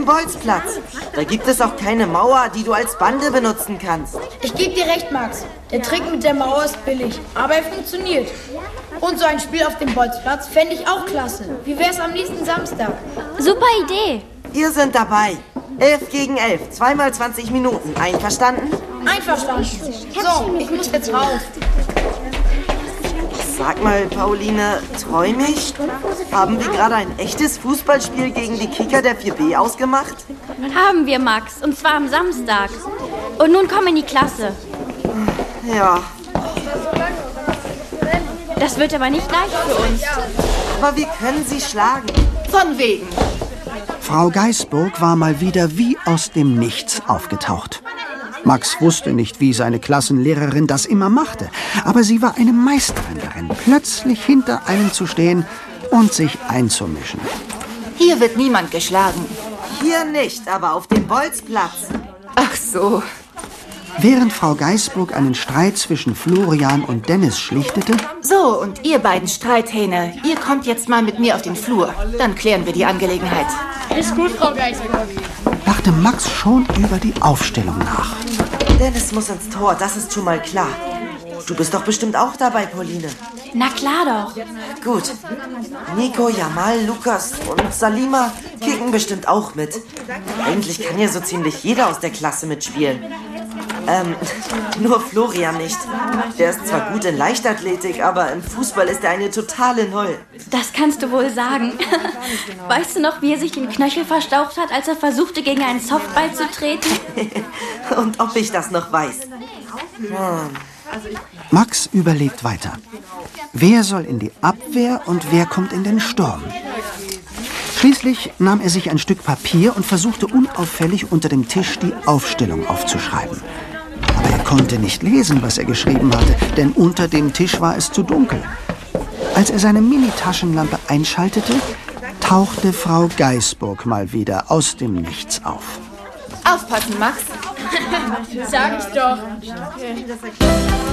dem Bolzplatz. Da gibt es auch keine Mauer, die du als Bande benutzen kannst. Ich gebe dir recht, Max. Der Trick mit der Mauer ist billig, aber er funktioniert. Und so ein Spiel auf dem Bolzplatz fände ich auch klasse. Wie wär's am nächsten Samstag? Super Idee. Wir sind dabei. 11 gegen 11, 2x20 Minuten. Einverstanden? Einverstanden. So, ich muss jetzt raus. Sag mal, Pauline, träum ich? Haben wir gerade ein echtes Fußballspiel gegen die Kicker der 4B ausgemacht? Haben wir, Max. Und zwar am Samstag. Und nun komm in die Klasse. Ja, Das wird aber nicht leicht für uns. aber wir können sie schlagen. Von wegen. Frau Gaisburg war mal wieder wie aus dem Nichts aufgetaucht. Max wusste nicht, wie seine Klassenlehrerin das immer machte, aber sie war eine Meisterin darin, plötzlich hinter einem zu stehen und sich einzumischen. Hier wird niemand geschlagen. Hier nicht, aber auf dem Bolzplatz. Ach so. Während Frau Gaisburg einen Streit zwischen Florian und Dennis schlichtete, So, und ihr beiden Streithähne, ihr kommt jetzt mal mit mir auf den Flur. Dann klären wir die Angelegenheit. Ist gut, Frau Geisberg. dachte Max schon über die Aufstellung nach. Dennis muss ins Tor, das ist schon mal klar. Du bist doch bestimmt auch dabei, Pauline. Na klar doch. Gut. Nico, Jamal, Lukas und Salima kicken bestimmt auch mit. Eigentlich kann ja so ziemlich jeder aus der Klasse mitspielen. Nur Florian nicht. Der ist zwar gut in Leichtathletik, aber im Fußball ist er eine totale Null. Das kannst du wohl sagen. Weißt du noch, wie er sich den Knöchel verstaucht hat, als er versuchte, gegen einen Softball zu treten? Und ob ich das noch weiß. Max überlegt weiter. Wer soll in die Abwehr und wer kommt in den Sturm? Schließlich nahm er sich ein Stück Papier und versuchte unauffällig unter dem Tisch die Aufstellung aufzuschreiben. Aber er konnte nicht lesen, was er geschrieben hatte, denn unter dem Tisch war es zu dunkel. Als er seine Mini-Taschenlampe einschaltete, tauchte Frau Gaisburg mal wieder aus dem Nichts auf. Aufpassen, Max. Sag ich doch.